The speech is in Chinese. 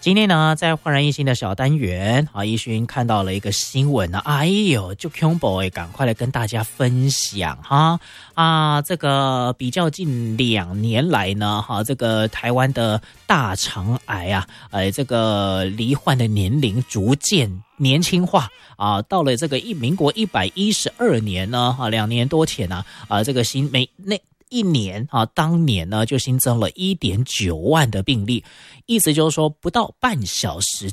今天呢，在焕然一新的小单元啊，一勋看到了一个新闻呢，哎呦，就恐怖哎，赶快来跟大家分享哈啊！这个比较近2年来呢，哈，这个台湾的大肠癌啊，这个罹患的年龄逐渐年轻化啊，到了这个民国112年呢，啊，2年多前呢，这个一年啊，当年呢就新增了1.9万的病例，意思就是说不到半小时